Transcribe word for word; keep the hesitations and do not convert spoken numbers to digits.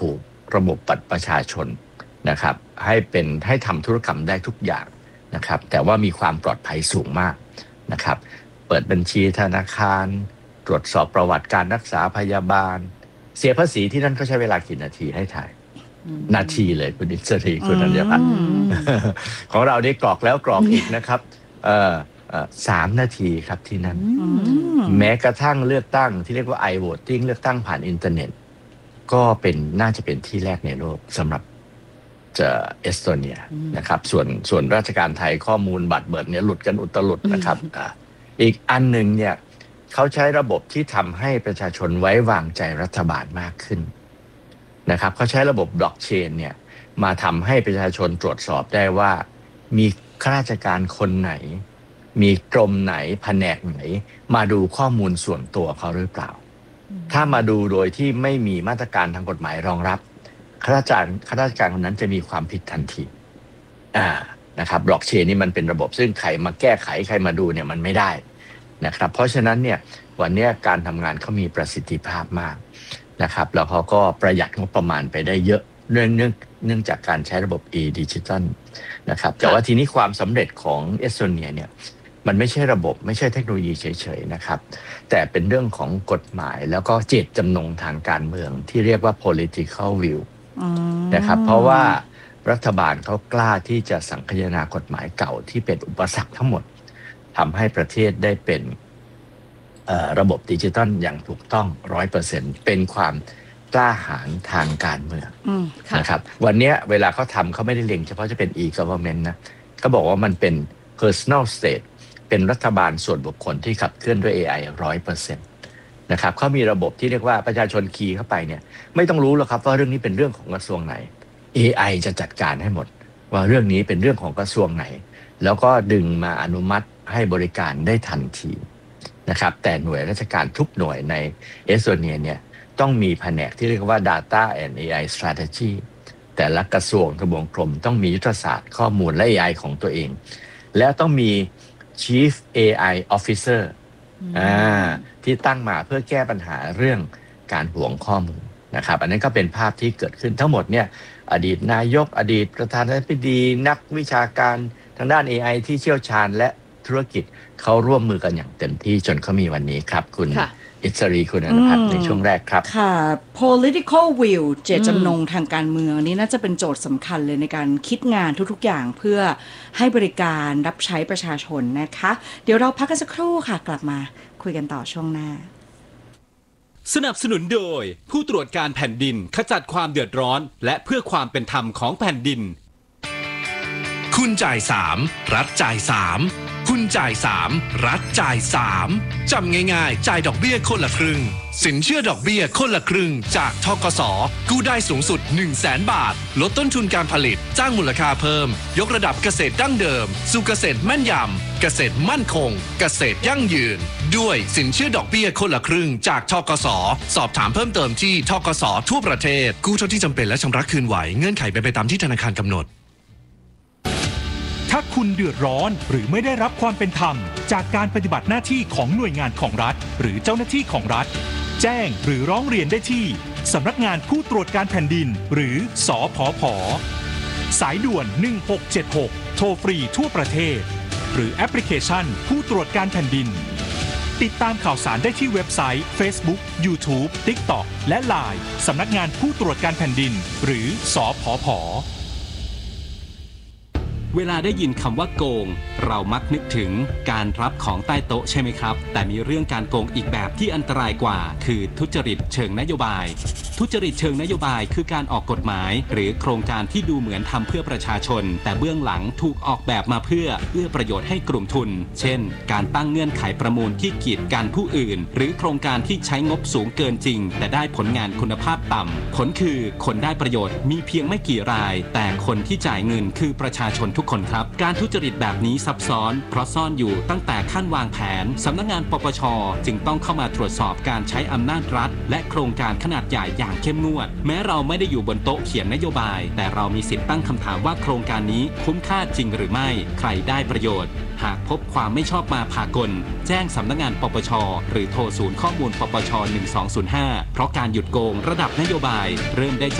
ผูกระบบบัตรประชาชนนะครับให้เป็นให้ทำธุรกรรมได้ทุกอย่างนะครับแต่ว่ามีความปลอดภัยสูงมากนะครับเปิดบัญชีธนาคารตรวจสอบประวัติการรักษาพยาบาลเสียภาษีที่นั่นก็ใช้เวลากี่นาทีให้ถ่ายนาทีเลยคุณอิสรีคุณธัญพัฒน์ของเราได้กรอกแล้วกรอกอีกนะครับเอ่อสามนาทีครับที่นั่นแม้กระทั่งเลือกตั้งที่เรียกว่า i-voting เลือกตั้งผ่านอินเทอร์เน็ตก็เป็นน่าจะเป็นที่แรกในโลกสำหรับจะเอสโตเนียนะครับส่วนส่วนราชการไทยข้อมูลบัตรเบิดเนี่ยหลุดกันอุตลุดนะครับอ่าอีกอันหนึ่งเนี่ยเขาใช้ระบบที่ทำให้ประชาชนไว้วางใจรัฐบาลมากขึ้นนะครับเขาใช้ระบบบล็อกเชนเนี่ยมาทำให้ประชาชนตรวจสอบได้ว่ามีข้าราชการคนไหนมีกรมไหนแผนกไหนมาดูข้อมูลส่วนตัวเขาหรือเปล่าถ้ามาดูโดยที่ไม่มีมาตรการทางกฎหมายรองรับข้าราชการข้าราชการคนนั้นจะมีความผิดทันทีอ่านะครับบล็อกเชนนี่มันเป็นระบบซึ่งใครมาแก้ไขใครมาดูเนี่ยมันไม่ได้นะครับเพราะฉะนั้นเนี่ยวันนี้การทำงานเขามีประสิทธิภาพมากนะครับแล้วเขาก็ประหยัดงบประมาณไปได้เยอะเนื่องเนื่องเนื่องจากการใช้ระบบ e-digital นะครับแต่ว่าทีนี้ความสำเร็จของเอสโตเนียเนี่ยมันไม่ใช่ระบบไม่ใช่เทคโนโลยีเฉยๆนะครับแต่เป็นเรื่องของกฎหมายแล้วก็เจตจำนงทางการเมืองที่เรียกว่า political will นะครับเพราะว่ารัฐบาลเขากล้าที่จะสังคายนากฎหมายเก่าที่เป็นอุปสรรคทั้งหมดทำให้ประเทศได้เป็นระบบดิจิทัลอย่างถูกต้อง ร้อยเปอร์เซ็นต์ เป็นความกล้าหาญทางการเมืองนะครับวันนี้เวลาเขาทำเขาไม่ได้เล็งเฉพาะจะเป็น e-government นะเขาบอกว่ามันเป็น personal state เป็นรัฐบาลส่วนบุคคลที่ขับเคลื่อนด้วย เอ ไอ ร้อยเปอร์เซ็นต์ นะครับเขามีระบบที่เรียกว่าประชาชนคีย์เข้าไปเนี่ยไม่ต้องรู้หรอกครับว่าเรื่องนี้เป็นเรื่องของกระทรวงไหน เอ ไอ จะจัดการให้หมดว่าเรื่องนี้เป็นเรื่องของกระทรวงไหนแล้วก็ดึงมาอนุมัติให้บริการได้ทันทีนะครับแต่หน่วยราชการทุกหน่วยในเอสโตเนียเนี่ยต้องมีแผนกที่เรียกว่า Data and เอ ไอ Strategy แต่ละกระทรวงทบวงกรมต้องมียุทธศาสตร์ข้อมูลและ เอ ไอ ของตัวเองและต้องมี Chief เอ ไอ Officer อ่าที่ตั้งมาเพื่อแก้ปัญหาเรื่องการห่วงข้อมูลนะครับอันนั้นก็เป็นภาพที่เกิดขึ้นทั้งหมดเนี่ยอดีตนายกอดีตประธานาธิบดีนักวิชาการทางด้าน เอ ไอ ที่เชี่ยวชาญและธุรกิจเขาร่วมมือกันอย่างเต็มที่จนเขามีวันนี้ครับคุณอิสรีคุณอนุพัฒน์ในช่วงแรกครับค่ะ political will เจตจำนงทางการเมืองนี่น่าจะเป็นโจทย์สำคัญเลยในการคิดงานทุกๆอย่างเพื่อให้บริการรับใช้ประชาชนนะคะเดี๋ยวเราพักกันสักครู่ค่ะกลับมาคุยกันต่อช่วงหน้าสนับสนุนโดยผู้ตรวจการแผ่นดินขจัดความเดือดร้อนและเพื่อความเป็นธรรมของแผ่นดินคุณจ่ายสามรัฐจ่ายสามคุณจ่ายสามรัฐจ่ายสามจำง่ายๆจ่ายดอกเบี้ยคนละครึ่งสินเชื่อดอกเบี้ยคนละครึ่งจากธกส.กู้ได้สูงสุด หนึ่งแสน บาทลดต้นทุนการผลิตสร้างมูลค่าเพิ่มยกระดับเกษตรดั้งเดิมสู่เกษตรแม่นยำเกษตรมั่นคงเกษตรยั่งยืนด้วยสินเชื่อดอกเบี้ยคนละครึ่งจากธกส.สอบถามเพิ่มเติมที่ธกส.ทั่วประเทศกู้เท่าที่จำเป็นและชำระคืนไหวเงื่อนไขเป็นไปตามที่ธนาคารกำหนดถ้าคุณเดือดร้อนหรือไม่ได้รับความเป็นธรรมจากการปฏิบัติหน้าที่ของหน่วยงานของรัฐหรือเจ้าหน้าที่ของรัฐแจ้งหรือร้องเรียนได้ที่สำนักงานผู้ตรวจการแผ่นดินหรือสผผ.สายด่วนหนึ่งหกเจ็ดหกโทรฟรีทั่วประเทศหรือแอปพลิเคชันผู้ตรวจการแผ่นดินติดตามข่าวสารได้ที่เว็บไซต์ Facebook YouTube TikTok และ ไลน์ สำนักงานผู้ตรวจการแผ่นดินหรือสผผ. เวลาได้ยินคำว่าโกงเรามักนึกถึงการรับของใต้โต๊ะใช่ไหมครับแต่มีเรื่องการโกงอีกแบบที่อันตรายกว่าคือทุจริตเชิงนโยบายทุจริตเชิงนโยบายคือการออกกฎหมายหรือโครงการที่ดูเหมือนทำเพื่อประชาชนแต่เบื้องหลังถูกออกแบบมาเพื่อเอื้อประโยชน์ให้กลุ่มทุนเช่นการตั้งเงื่อนไขประมูลที่กีดกันผู้อื่นหรือโครงการที่ใช้งบสูงเกินจริงแต่ได้ผลงานคุณภาพต่ำผลคือคนได้ประโยชน์มีเพียงไม่กี่รายแต่คนที่จ่ายเงินคือประชาชนทุกคนครับการทุจริตแบบนี้ซับซ้อนเพราะซ่อนอยู่ตั้งแต่ขั้นวางแผนสำนักงานปปช.จึงต้องเข้ามาตรวจสอบการใช้อำนาจรัฐและโครงการขนาดใหญ่อย่างเข้มงวดแม้เราไม่ได้อยู่บนโต๊ะเขียนนโยบายแต่เรามีสิทธิ์ตั้งคำถามว่าโครงการนี้คุ้มค่าจริงหรือไม่ใครได้ประโยชน์หากพบความไม่ชอบมาพากลแจ้งสำนักงานปปช.หรือโทรศูนย์ข้อมูลปปช.หนึ่งสองศูนย์ห้าเพราะการหยุดโกงระดับนโยบายเริ่มได้